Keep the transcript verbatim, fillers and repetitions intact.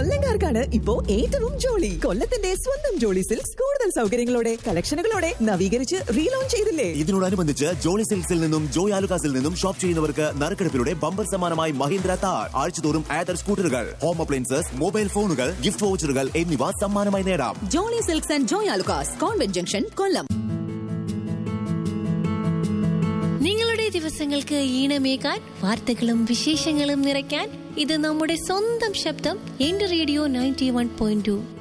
കൊല്ലംകാർക്കാണ് ഇപ്പോ ഏറ്റവും ജോളി. കൊല്ലത്തിന്റെ സ്വന്തം ജോളി സിൽക്സ് കൂടുതൽ സൗകര്യങ്ങളോടെ കളക്ഷനുകളോടെ നവീകരിച്ച് റീലോഞ്ച് ചെയ്തില്ലേ? ഇതിനോടനുബന്ധിച്ച് ജോളി സിൽക്സിൽ നിന്നും ജോയ് ആലുകാസിൽ നിന്നും ഷോപ്പ് ചെയ്യുന്നവർക്ക് നറുക്കെടുപ്പിലൂടെ ബമ്പർ സമ്മാനമായി മഹീന്ദ്ര താർ, ആഴ്ചതോറും ആദർ സ്കൂട്ടറുകൾ, ഹോം അപ്ലയൻസസ്, മൊബൈൽ ഫോണുകൾ, ഗിഫ്റ്റ് വൗച്ചറുകൾ എന്നിവ സമ്മാനമായി നേടാം. Jolly silks and Joy Alukkas, convent junction, കൊല്ലം. നിങ്ങളുടെ ദിവസങ്ങൾക്ക് ഈണമേകാൻ, വാർത്തകളും വിശേഷങ്ങളും നിറയ്ക്കാൻ ഇത് നമ്മുടെ സ്വന്തം ശബ്ദം. എന്റെ radio ninety one point two